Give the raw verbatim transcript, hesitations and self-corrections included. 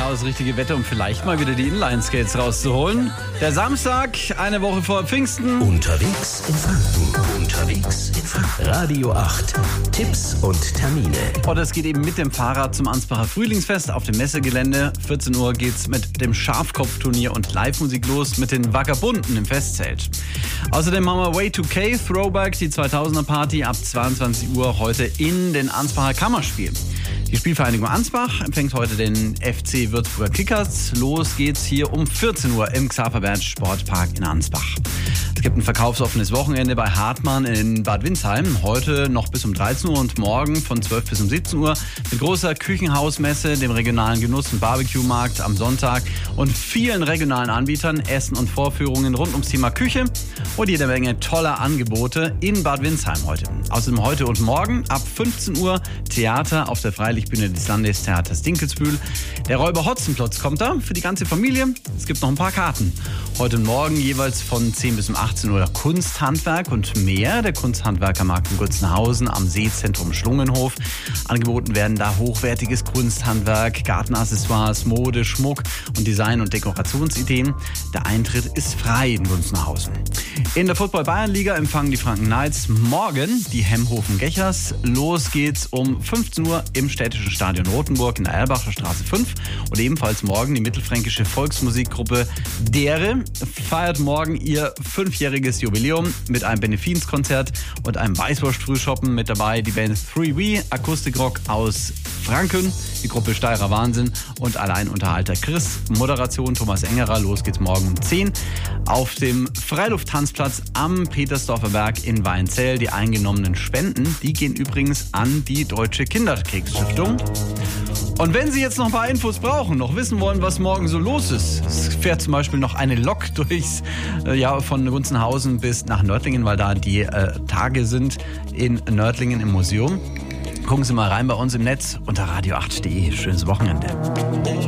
genau das richtige Wetter, um vielleicht mal wieder die Inline-Skates rauszuholen. Der Samstag, eine Woche vor Pfingsten. Unterwegs in Franken. Unterwegs in Franken. Radio acht. Tipps und Termine. Oder es geht eben mit dem Fahrrad zum Ansbacher Frühlingsfest auf dem Messegelände. vierzehn Uhr geht's mit dem Schafkopfturnier und Live-Musik los mit den Vagabunden im Festzelt. Außerdem haben wir Way two K Throwback, die zweitausender Party ab zweiundzwanzig Uhr heute in den Ansbacher Kammerspiel. Die Spielvereinigung Ansbach empfängt heute den F C Würzburger Kickers. Los geht's hier um vierzehn Uhr im Xaverbert Sportpark in Ansbach. Es gibt ein verkaufsoffenes Wochenende bei Hartmann in Bad Windsheim. Heute noch bis um dreizehn Uhr und morgen von zwölf bis um siebzehn Uhr mit großer Küchenhausmesse, dem regionalen Genuss- und Barbecue-Markt am Sonntag und vielen regionalen Anbietern, Essen und Vorführungen rund ums Thema Küche und jede Menge toller Angebote in Bad Windsheim heute. Außerdem heute und morgen ab fünfzehn Uhr Theater auf der Freilichtbühne des Landestheaters Dinkelsbühl. Der Räuber Hotzenplotz kommt da für die ganze Familie. Es gibt noch ein paar Karten. Heute und morgen jeweils von zehn bis um achtzehn Uhr Kunsthandwerk und mehr. Der Kunsthandwerkermarkt in Gunzenhausen am Seezentrum Schlungenhof. Angeboten werden da hochwertiges Kunsthandwerk, Gartenaccessoires, Mode, Schmuck und Design- und Dekorationsideen. Der Eintritt ist frei in Gunzenhausen. In der Football-Bayernliga empfangen die Franken Knights morgen die Hemhofen Gechers. Los geht's um fünfzehn Uhr im städtischen Stadion Rothenburg in der Erlbacher Straße fünf. Und ebenfalls morgen die mittelfränkische Volksmusikgruppe Dere feiert morgen ihr fünfjähriges Jubiläum mit einem Benefizkonzert und einem Weißwurst-Frühschoppen. Mit dabei die Band drei W, Akustikrock aus Franken, die Gruppe Steirer Wahnsinn und Alleinunterhalter Chris. Moderation Thomas Engerer. Los geht's morgen um zehn auf dem Freilufttanzplatz am Petersdorfer Berg in Weinzell. Die eingenommenen Spenden, die gehen übrigens an die Deutsche Kinderkrebsstiftung. Und wenn Sie jetzt noch ein paar Infos brauchen, noch wissen wollen, was morgen so los ist, es fährt zum Beispiel noch eine Lok durchs, äh, ja, von Gunzenhausen bis nach Nördlingen, weil da die äh, Tage sind in Nördlingen im Museum. Gucken Sie mal rein bei uns im Netz unter radio acht punkt de. Schönes Wochenende.